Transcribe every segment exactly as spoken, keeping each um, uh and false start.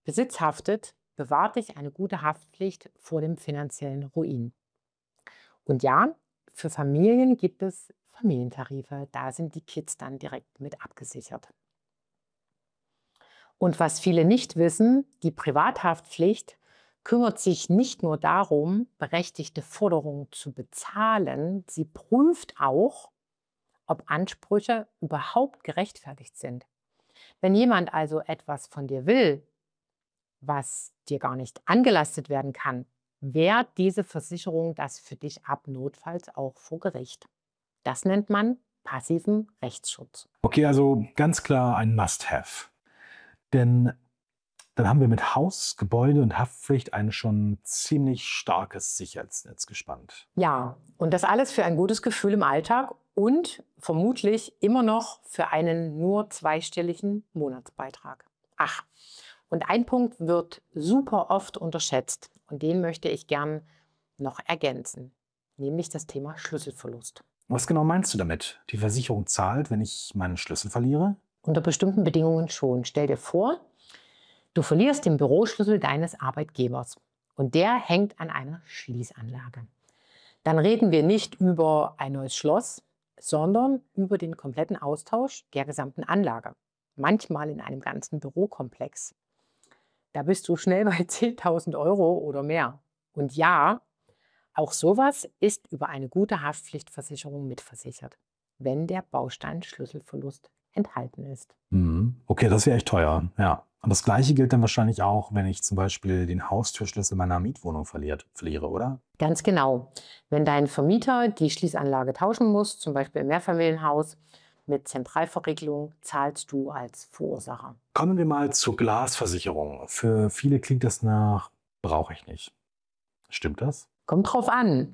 Besitz haftet, bewahrt dich eine gute Haftpflicht vor dem finanziellen Ruin. Und ja, für Familien gibt es Familientarife. Da sind die Kids dann direkt mit abgesichert. Und was viele nicht wissen, die Privathaftpflicht kümmert sich nicht nur darum, berechtigte Forderungen zu bezahlen, sie prüft auch, ob Ansprüche überhaupt gerechtfertigt sind. Wenn jemand also etwas von dir will, was dir gar nicht angelastet werden kann, wehrt diese Versicherung das für dich ab, notfalls auch vor Gericht. Das nennt man passiven Rechtsschutz. Okay, also ganz klar ein Must-have. Denn dann haben wir mit Haus, Gebäude und Haftpflicht ein schon ziemlich starkes Sicherheitsnetz gespannt. Ja, und das alles für ein gutes Gefühl im Alltag und vermutlich immer noch für einen nur zweistelligen Monatsbeitrag. Ach, und ein Punkt wird super oft unterschätzt und den möchte ich gern noch ergänzen, nämlich das Thema Schlüsselverlust. Was genau meinst du damit? Die Versicherung zahlt, wenn ich meinen Schlüssel verliere? Unter bestimmten Bedingungen schon. Stell dir vor, du verlierst den Büroschlüssel deines Arbeitgebers und der hängt an einer Schließanlage. Dann reden wir nicht über ein neues Schloss, sondern über den kompletten Austausch der gesamten Anlage. Manchmal in einem ganzen Bürokomplex. Da bist du schnell bei zehntausend Euro oder mehr. Und ja, auch sowas ist über eine gute Haftpflichtversicherung mitversichert, wenn der Baustein Schlüsselverlust enthalten ist. Mhm. Okay, das wäre echt teuer, ja. Und das Gleiche gilt dann wahrscheinlich auch, wenn ich zum Beispiel den Haustürschlüssel meiner Mietwohnung verliert, verliere, oder? Ganz genau. Wenn dein Vermieter die Schließanlage tauschen muss, zum Beispiel im Mehrfamilienhaus mit Zentralverriegelung, zahlst du als Verursacher. Kommen wir mal zur Glasversicherung. Für viele klingt das nach, brauche ich nicht. Stimmt das? Kommt drauf an.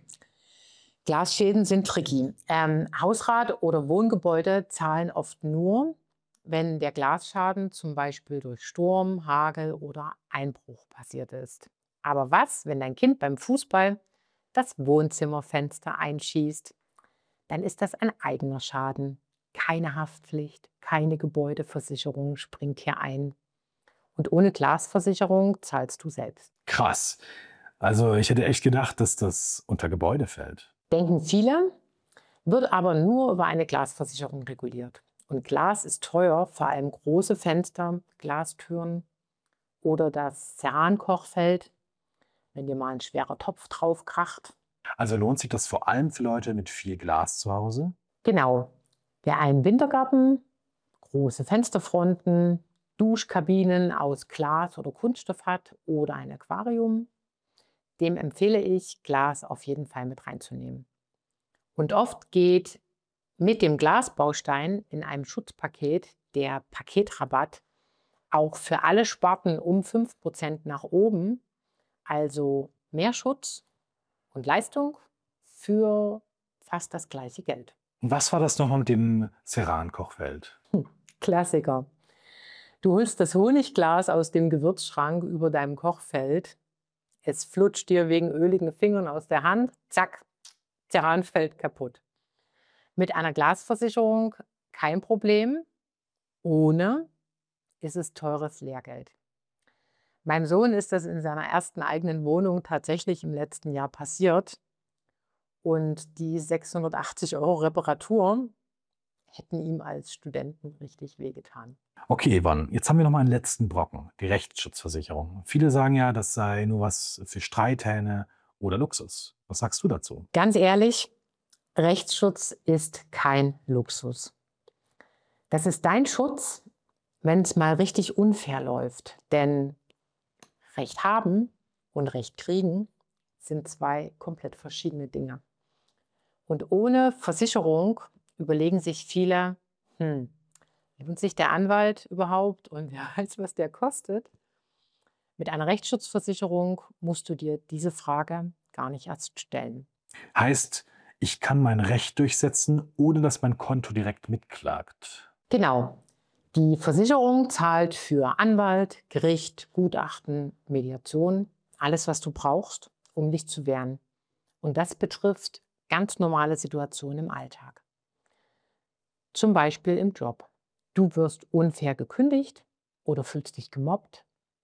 Glasschäden sind tricky. Ähm, Hausrat oder Wohngebäude zahlen oft nur, wenn der Glasschaden zum Beispiel durch Sturm, Hagel oder Einbruch passiert ist. Aber was, wenn dein Kind beim Fußball das Wohnzimmerfenster einschießt? Dann ist das ein eigener Schaden. Keine Haftpflicht, keine Gebäudeversicherung springt hier ein. Und ohne Glasversicherung zahlst du selbst. Krass. Also ich hätte echt gedacht, dass das unter Gebäude fällt. Denken viele, wird aber nur über eine Glasversicherung reguliert. Und Glas ist teuer, vor allem große Fenster, Glastüren oder das Cerankochfeld, wenn dir mal ein schwerer Topf drauf kracht. Also lohnt sich das vor allem für Leute mit viel Glas zu Hause? Genau. Wer einen Wintergarten, große Fensterfronten, Duschkabinen aus Glas oder Kunststoff hat oder ein Aquarium, dem empfehle ich, Glas auf jeden Fall mit reinzunehmen. Und oft geht mit dem Glasbaustein in einem Schutzpaket der Paketrabatt auch für alle Sparten um fünf Prozent nach oben, also mehr Schutz und Leistung für fast das gleiche Geld. Und was war das nochmal mit dem Ceran-Kochfeld? Klassiker. Du holst das Honigglas aus dem Gewürzschrank über deinem Kochfeld. Es flutscht dir wegen öligen Fingern aus der Hand. Zack, Ceranfeld kaputt. Mit einer Glasversicherung kein Problem. Ohne ist es teures Lehrgeld. Meinem Sohn ist das in seiner ersten eigenen Wohnung tatsächlich im letzten Jahr passiert. Und die sechshundertachtzig Euro Reparatur hätten ihm als Studenten richtig wehgetan. Okay, Yvonne, jetzt haben wir noch mal einen letzten Brocken, die Rechtsschutzversicherung. Viele sagen ja, das sei nur was für Streithähne oder Luxus. Was sagst du dazu? Ganz ehrlich, Rechtsschutz ist kein Luxus. Das ist dein Schutz, wenn es mal richtig unfair läuft. Denn Recht haben und Recht kriegen sind zwei komplett verschiedene Dinge. Und ohne Versicherung überlegen sich viele, hm, lohnt sich der Anwalt überhaupt und wer weiß, was der kostet? Mit einer Rechtsschutzversicherung musst du dir diese Frage gar nicht erst stellen. Heißt, ich kann mein Recht durchsetzen, ohne dass mein Konto direkt mitklagt. Genau. Die Versicherung zahlt für Anwalt, Gericht, Gutachten, Mediation, alles, was du brauchst, um dich zu wehren. Und das betrifft ganz normale Situationen im Alltag. Zum Beispiel im Job. Du wirst unfair gekündigt oder fühlst dich gemobbt.